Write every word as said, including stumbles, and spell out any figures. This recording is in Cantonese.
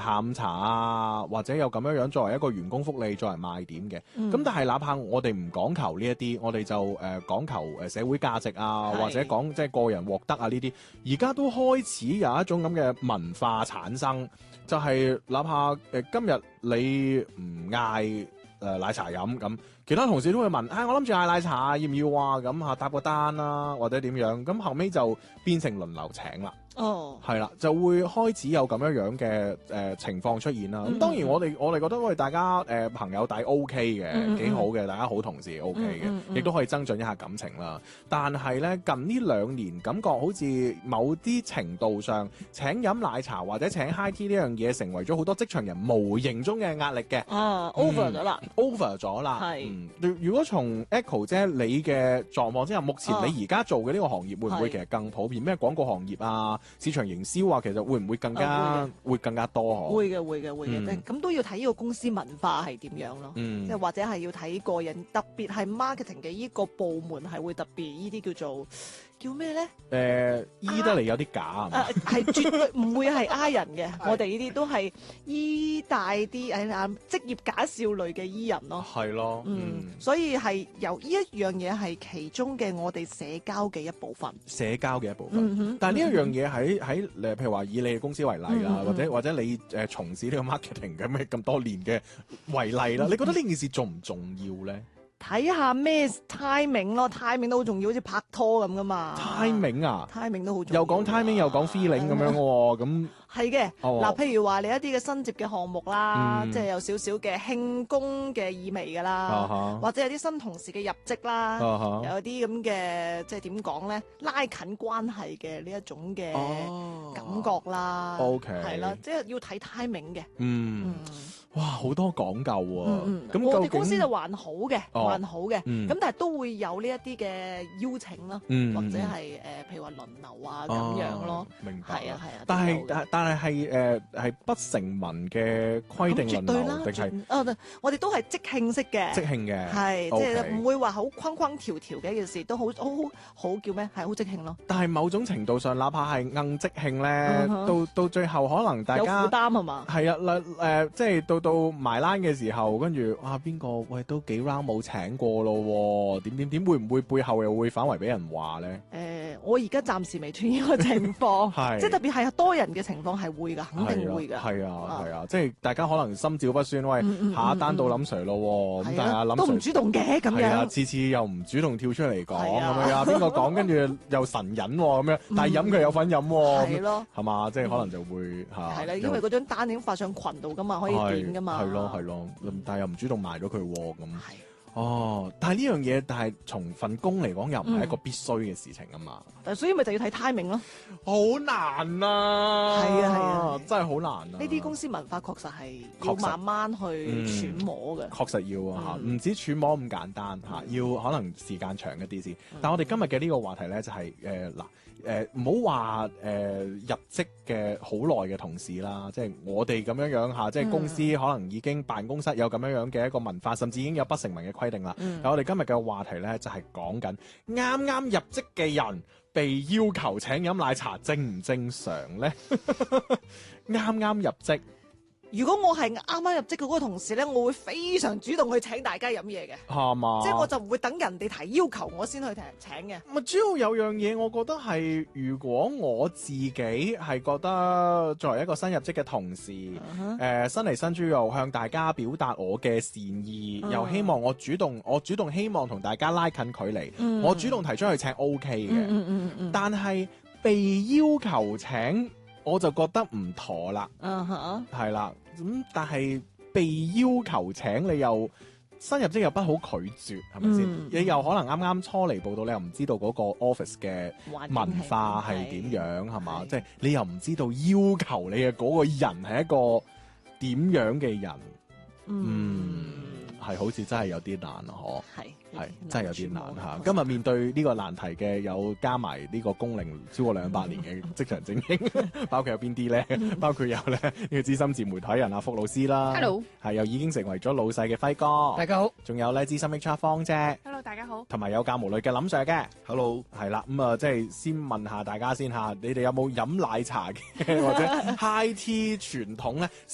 下午茶啊，或者有咁樣樣作為一個員工福利作為賣點嘅。咁、嗯、但係哪怕我哋唔講求呢一啲，我哋就誒、呃、講求誒社會價值啊，或者講即係個人獲得啊呢啲，而家都開始有一種咁嘅文化產生，就係、是、哪怕誒、呃、今日你唔嗌誒奶茶飲咁，其他同事都會問，唉、哎，我諗住嗌奶茶，要唔要啊？咁吓搭個單啦，或者點樣？咁後尾就變成輪流請啦。哦，係啦，就會開始有咁樣樣嘅誒情況出現啦。咁、嗯、當然我哋我哋覺得我哋大家誒、呃、朋友底 O K 嘅，幾、嗯、好嘅，大家好同事 O K 嘅，亦、嗯嗯、都可以增進一下感情啦。但係咧近呢兩年，感覺好似某啲程度上請飲奶茶或者請 high tea 呢樣嘢，成為咗好多職場人無形中嘅壓力嘅。啊 over 咗啦 ，over 咗啦。係、嗯，如果從 Echo 姐你嘅狀況之下，目前你而家做嘅呢個行業會唔會其實更普遍？咩廣告行業啊？市場營銷啊，其實會唔會更加、啊、會，會更加多嗬？會嘅，會嘅，會嘅。咁、嗯、都要睇呢個公司文化係點樣咯。嗯，即係或者係要睇個人，特別係 marketing 嘅呢個部門係會特別呢啲叫做叫咩咧？誒、呃，醫得嚟有啲假啊！係、啊、絕對唔會係呃人嘅。我哋呢啲都係醫大啲誒啊職業假少女嘅醫人咯。係咯，嗯，嗯所以係由呢一樣嘢係其中嘅我哋社交嘅一部分。社交嘅一部分，嗯、但係呢一樣嘢喺喺誒，譬如話以你嘅公司為例啦、嗯，或者或者你誒從、呃、事呢個 marketing 咁嘅咁多年嘅為例啦、嗯，你覺得呢件事重唔重要咧？睇下咩 timing 咯 ，timing 都好重要，好似拍拖咁噶嘛。timing 啊 ，timing 都好重要。又講 timing 又講 feeling 咁樣喎，咁係嘅。嗱，譬如話你一啲嘅新接嘅項目啦，嗯、即係有少少嘅慶功嘅意味噶啦、啊，或者有啲新同事嘅入職啦，啊、有啲咁嘅即係點講咧，拉近關係嘅呢一種嘅感覺啦。OK，係啦，即係要睇 timing 嘅。嗯。嗯哇，好多講究喎、啊！咁、嗯嗯、我哋公司就還好嘅、哦，還好嘅。咁、嗯、但係都會有呢一啲嘅邀請啦、嗯，或者係誒、呃，譬如話輪流啊咁、哦、樣咯。明白。係啊係啊。但係但但係係誒係不成文嘅規定輪流定係？啊，我哋都係即興式嘅。即興嘅。係，即係唔會話好框框條條嘅一件事，都好好好叫咩？係好即興咯。但係某種程度上，哪怕係硬即興咧、嗯，到到最後可能大家有負擔係嘛？係啊，誒、呃，即係到。到埋單嘅時候，跟住哇邊個喂都幾 round 冇請過咯，點點點會唔會背後又會反為俾人話咧？誒、呃，我而家暫時未出現呢個情況，係即係特別係多人嘅情況係會噶，肯定會噶。係啊係啊，啊，即係大家可能心照不宣，喂、嗯、下一單到林 Sir 咯，咁、嗯嗯、但係阿林 Sir 都唔主動嘅咁樣，啊，次次又唔主動跳出嚟講咁樣啊，邊個講跟住又神隱咁樣，但係飲佢有份飲，係咯，係嘛，即係可能就會吓。係啦，因為嗰張單已經發上群度噶嘛，可以點噶嘛。係咯係咯，但係又唔主動賣咗佢咁。係哦，但係呢樣嘢，但係從份工嚟講，又唔係一個必須嘅事情啊嘛。但、嗯、係所以咪就要睇 timing 咯。好難啊！係啊係啊，真係好難啊！呢啲公司文化確實係要慢慢去揣摩嘅。確、嗯、實要啊吓，唔、嗯、止揣摩咁簡單吓、嗯，要可能時間長一啲先、嗯。但係我哋今日嘅呢個話題咧，就係誒嗱。誒唔好話誒入職嘅好耐嘅同事啦，即係我哋咁樣樣嚇，即係公司可能已經辦公室有咁樣樣嘅一個文化，甚至已經有不成文嘅規定啦。嗯、但我哋今日嘅話題咧，就係講緊啱啱入職嘅人被要求請飲奶茶，正唔正常咧？啱啱入職。如果我係啱啱入職嘅嗰個同事咧，我會非常主動去請大家飲嘢嘅，係嘛？即係我就唔會等人哋提要求我先去請嘅。咪主要有樣嘢，我覺得係如果我自己係覺得作為一個新入職嘅同事，誒、uh-huh. 呃、新嚟新豬肉，向大家表達我嘅善意，uh-huh. 又希望我主動，我主動希望同大家拉近距離，uh-huh. 我主動提出去請 O K 嘅，uh-huh. uh-huh. 但係被要求請。我就覺得唔妥啦，嗯哼，係啦，咁但係被要求請你又新入職又不好拒絕，係咪先？你又可能啱啱初嚟報到，你又唔知道嗰個 office 嘅文化係點樣，係嘛？即係你又唔知道要求你嘅嗰個人係一個點樣嘅人，嗯，係、嗯、好似真係有啲難啊，嗬，係。係真係有啲難吓，今日面對呢個難題嘅有加埋呢個工齡超過兩百年嘅職場精英，包括有邊啲咧？包括有咧呢個資深自媒體人阿福老師啦 ，Hello， 係又已經成為咗老細嘅輝哥，大家好，仲有咧資深 H R 方姐 ，Hello， 大家好，同埋有教無類嘅林 Sir 嘅 ，Hello， 係啦，咁、嗯、啊即係先問下大家先吓，你哋有冇飲奶茶嘅或者 high tea 傳統咧？